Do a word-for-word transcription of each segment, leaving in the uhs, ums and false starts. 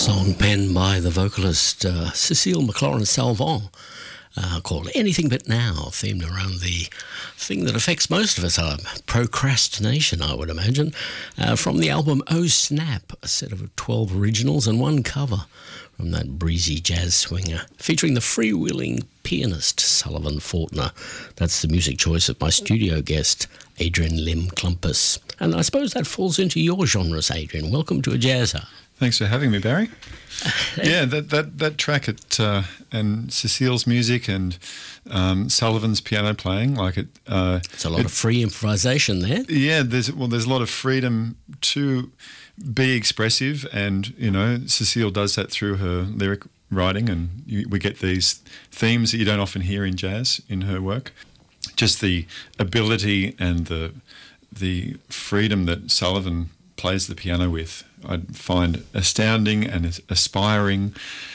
song penned by the vocalist uh, Cecile McLaurin-Salvant uh, called Anything But Now, themed around the thing that affects most of us, our procrastination, I would imagine, uh, from the album Oh Snap, a set of twelve originals and one cover from that breezy jazz swinger, featuring the freewheeling pianist Sullivan Fortner. That's the music choice of my studio guest, Adrian Lim Klumpus. And I suppose that falls into your genres, Adrian. Welcome to A Jazz Hour. Thanks for having me, Barry. yeah, that that that track at uh, and Cecile's music and um, Sullivan's piano playing, like it. Uh, it's a lot it, of free improvisation there. Yeah, there's well, there's a lot of freedom to be expressive, and you know, Cecile does that through her lyric writing, and you, we get these themes that you don't often hear in jazz in her work. Just the ability and the the freedom that Sullivan plays the piano with, I find astounding and aspiring.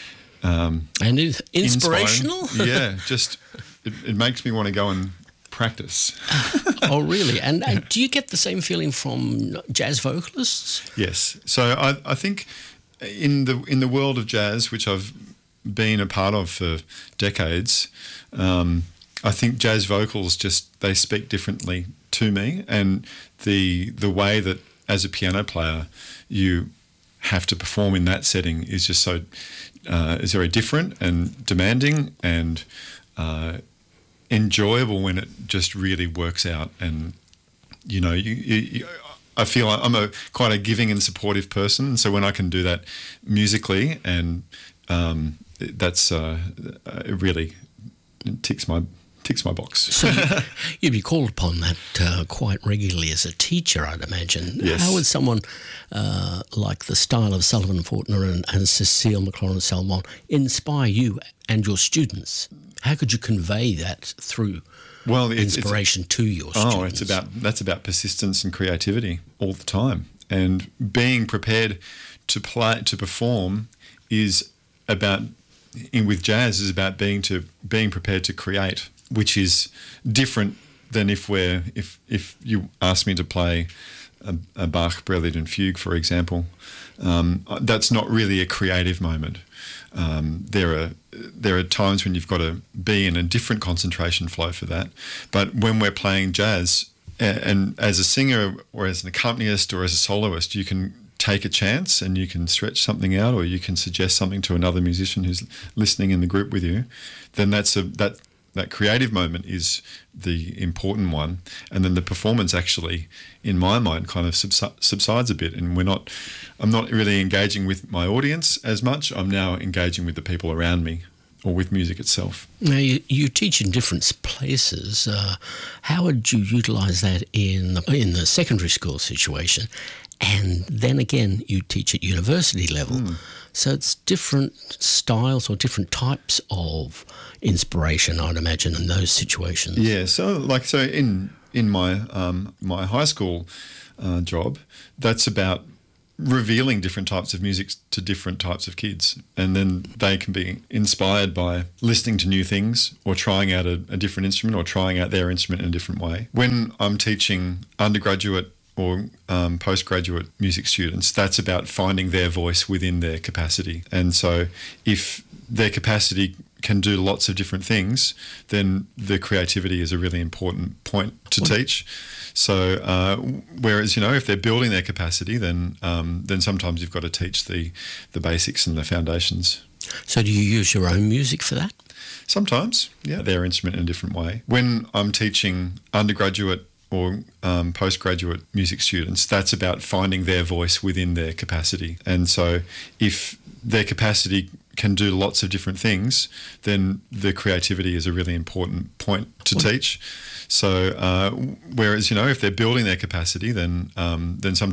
Um, and inspirational? Inspiring. Yeah, just it, it makes me want to go and practice. Oh, really? And, and do you get the same feeling from jazz vocalists? Yes. So I, I think in the in the world of jazz, which I've been a part of for decades, um, I think jazz vocals just, they speak differently to me, and the the way that as a piano player you have to perform in that setting is just so uh, is very different and demanding and uh, enjoyable when it just really works out. And you know, you, you, you, I feel like I'm a quite a giving and supportive person, and so when I can do that musically, and um, that's uh, it really ticks my ticks my box. So you'd be called upon that uh, quite regularly as a teacher, I'd imagine. Yes. How would someone uh, like the style of Sullivan Fortner and, and Cecile McLaurin-Salvant inspire you and your students? How could you convey that through well, it's, inspiration it's, to your students? Oh, it's about that's about persistence and creativity all the time, and being prepared to play to perform is about in with jazz is about being to being prepared to create, which is different than if we're if if you ask me to play a, a Bach Prelude and Fugue, for example. Um, that's not really a creative moment. Um, there are there are times when you've got to be in a different concentration flow for that. But when we're playing jazz, and, and as a singer or as an accompanist or as a soloist, you can take a chance and you can stretch something out, or you can suggest something to another musician who's listening in the group with you. Then that's a that that creative moment is the important one, and then the performance actually, in my mind, kind of subsi- subsides a bit, and we're not. I'm not really engaging with my audience as much. I'm now engaging with the people around me, or with music itself. Now, you, you teach in different places. Uh, how would you utilise that in the, in the secondary school situation? And then again, you teach at university level. Mm. So it's different styles or different types of inspiration, I'd imagine, in those situations. Yeah, so like so in in my um, my high school uh, job, that's about revealing different types of music to different types of kids, and then they can be inspired by listening to new things or trying out a, a different instrument or trying out their instrument in a different way. When I'm teaching undergraduate or um, postgraduate music students, that's about finding their voice within their capacity. And so if their capacity can do lots of different things, then the creativity is a really important point to teach. So uh, whereas, you know, if they're building their capacity, then um, then sometimes you've got to teach the, the basics and the foundations. So do you use your own music for that? Sometimes, yeah, their instrument in a different way. When I'm teaching undergraduate or um, postgraduate music students, that's about finding their voice within their capacity. And so if their capacity can do lots of different things, then the creativity is a really important point to teach. So uh, whereas, you know, if they're building their capacity, then um, then sometimes